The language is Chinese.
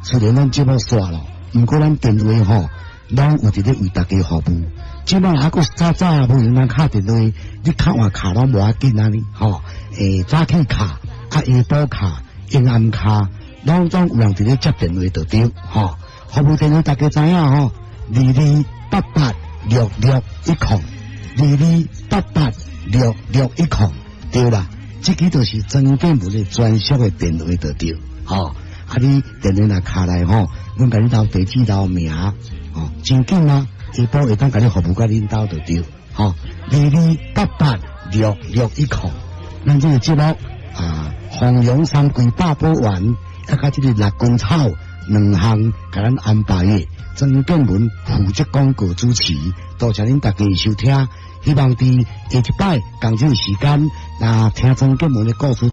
虽然咱节目煞咯，毋过咱电话吼，拢有伫咧为大家服务。即摆还佫早无用咱敲电话，你敲换卡拢无要紧啊哩，吼，早起卡、啊下晡卡、阴暗卡，拢总有人伫咧接电话就对，吼。服务电话大家知影吼，22886610，22886610，对啦，这个就是曾建文的专属的电话就对，吼。啊，你电话若卡来吼，阮甲你留地址、留名，吼，真紧啊，下晡会当甲你服务甲恁兜就对，吼，22886610，咱这个节目啊，弘扬三桂大补丸，啊，甲这个六根草。两项甲咱安排的，曾建文负责广告主持，多谢恁大家收听。希望伫下一摆同这个时间，听曾建文的故事。